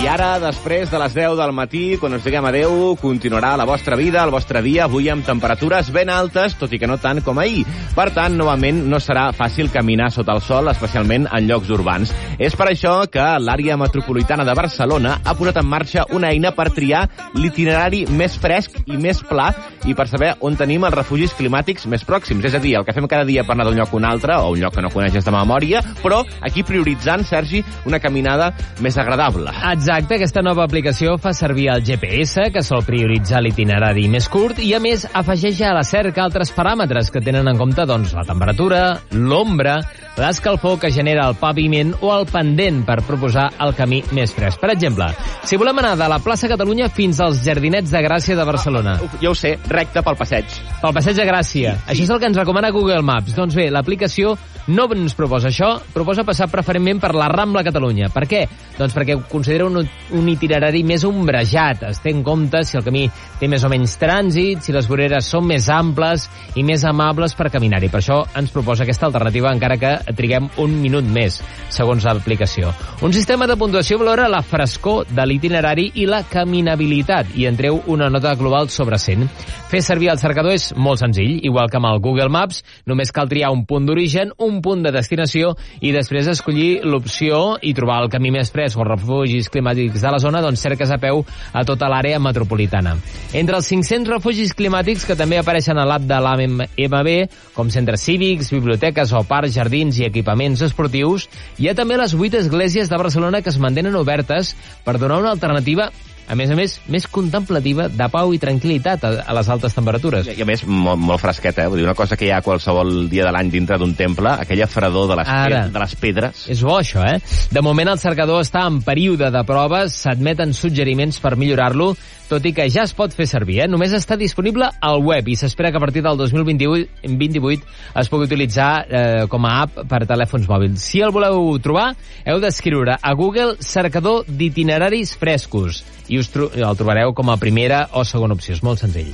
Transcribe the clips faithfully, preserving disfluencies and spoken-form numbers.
I ara, després de les deu del matí, quan us diguem adeu, continuarà la vostra vida, el vostre dia, avui amb temperatures ben altes, tot i que no tant com ahir. Per tant, novament, no serà fàcil caminar sota el sol, especialment en llocs urbans. És per això que l'àrea metropolitana de Barcelona ha posat en marxa una eina per triar l'itinerari més fresc i més pla i per saber on tenim els refugis climàtics més pròxims. És a dir, el que fem cada dia per anar d'un lloc a un altre, o un lloc que no coneixes de memòria, però aquí prioritzant, Sergi, una caminada més agradable. Exacte, aquesta nova aplicació fa servir el G P S, que sol prioritzar l'itinerari més curt, i a més afegeix a la cerca altres paràmetres que tenen en compte doncs, la temperatura, l'ombra, l'escalfor que genera el paviment o el pendent per proposar el camí més fresc. Per exemple, si volem anar de la plaça Catalunya fins als Jardinets de Gràcia de Barcelona. Uf, ja ho sé, recte pel passeig. Pel passeig de Gràcia. Sí. Això és el que ens recomana Google Maps. Doncs bé, l'aplicació no ens proposa això, proposa passar preferentment per la Rambla Catalunya. Per què? Doncs perquè considera un, un itinerari més ombrejat. Es té en compte si el camí té més o menys trànsit, si les voreres són més amples i més amables per caminar-hi. Per això ens proposa aquesta alternativa, encara que triguem un minut més, segons l'aplicació. Un sistema de puntuació valora la frescor de l'itinerari i la caminabilitat i en treu una nota global sobre cent. Fer servir el cercador és molt senzill, igual que amb el Google Maps, només cal triar un punt d'origen, un punt de destinació i després escollir l'opció i trobar el camí més fresc o refugis climàtics de la zona, doncs cerques a peu a tota l'àrea metropolitana. Entre els cinc-cents refugis climàtics que també apareixen a l'app de l'A M B, com centres cívics, biblioteques o parcs, jardins i equipaments esportius, hi ha també les vuit esglésies de Barcelona que es mantenen obertes per donar una alternativa, a més a més, més contemplativa, de pau i tranquil·litat a, a les altes temperatures. I a més, molt, molt fresqueta, eh? Vull dir, una cosa que hi ha qualsevol dia de l'any dintre d'un temple, aquella fredor de les, Ara, de les pedres. És bo, això, eh? De moment el cercador està en període de proves, s'admeten suggeriments per millorar-lo, tot i que ja es pot fer servir, eh? Només està disponible al web i s'espera que a partir del dos mil vint-i-vuit es pugui utilitzar eh, com a app per telèfons mòbils. Si el voleu trobar, heu d'escriure a Google cercador d'itineraris frescos i us tro el trobareu com a primera o segona opció. És molt senzill.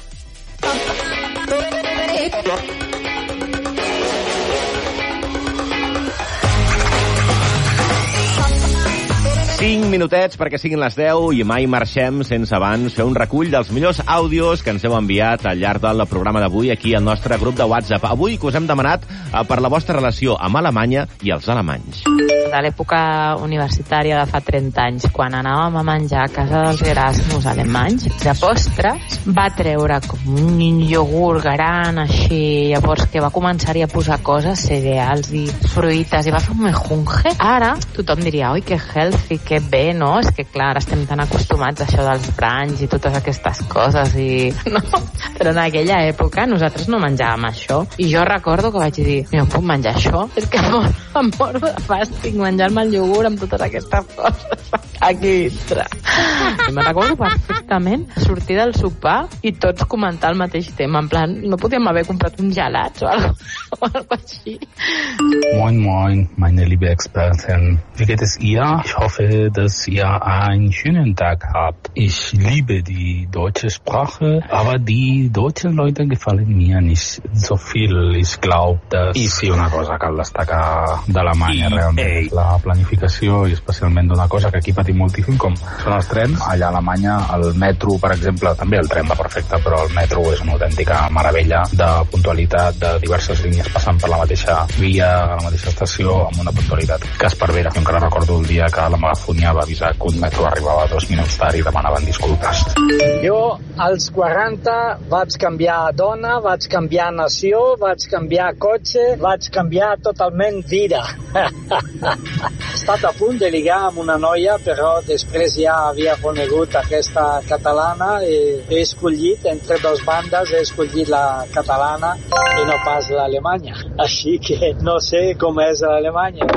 cinc minutets perquè siguin les deu i mai marxem sense abans fer un recull dels millors àudios que ens heu enviat al llarg del programa d'avui aquí al nostre grup de WhatsApp. Avui que us hem demanat per la vostra relació amb Alemanya i els alemanys. De l'època universitària de fa trenta anys, quan anàvem a menjar a casa dels Erasmus alemanys, de postres va treure com un iogurt gran així, llavors que va començar-hi a posar coses, cereals i fruites, i va fer un mejunge. Ara tothom diria, oi, que healthy, que bé, no? És que clar, ara estem tan acostumats a això dels brunch i totes aquestes coses i... no? Però en aquella època nosaltres no menjàvem això. I jo recordo que vaig dir, no puc menjar això? És que em moro, em moro de fàstic menjar-me el iogurt amb totes aquestes coses aquí dintre. I me'n recordo perfectament sortir del sopar i tots comentar el mateix tema, en plan, no podíem haver comprat uns gelats o algo, o algo així. Moin, moin, meine liebe Expertin. Wie geht es ihr? Ich hoffe, dass ihr einen schönen Tag habt. Ich liebe die deutsche Sprache, aber die deutschen Leute gefallen mir nicht so viel. Ich glaube, dass... I sí, una cosa cal destacar d'Alemanya, realment. La planificació, i especialment d'una cosa que aquí patim moltíssim, com són els trens. Allà a Alemanya, el metro, per exemple, també el tren va perfecte, però el metro és una autèntica meravella de puntualitat, de diverses línies passant per la mateixa via, a la mateixa estació, amb una puntualitat que espera. Jo encara recordo el dia que la megafonia va avisar que un metro arribava dos minuts tard i demanaven disculpes. Jo, als quaranta, vaig canviar dona, vaig canviar nació, vaig canviar cotxe, vaig canviar totalment vida. He estat a punt de ligar amb una noia, però després ja havia conegut aquesta catalana i he escollit, entre dos bandes, he escollit la catalana i no pas l'Alemanya. Així que no sé com és l'Alemanya.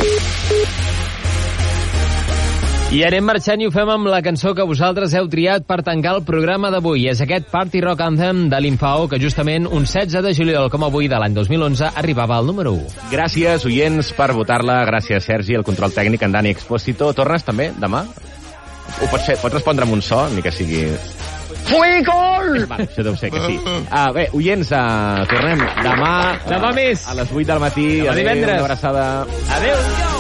I anem marxant i ho fem amb la cançó que vosaltres heu triat per tancar el programa d'avui. És aquest Party Rock Anthem de l'Infao, que justament un setze de juliol, com avui de l'any dos mil onze, arribava al número u. Gràcies, oients, per votar-la. Gràcies, Sergi, el control tècnic, en Dani Expósito. Tornes també demà? Ho pots fer? Pots respondre amb un so, ni que sigui... Fuigol! Va, això deu ser que sí. Ah, bé, oients, uh, tornem demà... Demà més! A les vuit del matí. Demà divendres. Una abraçada. Adéu!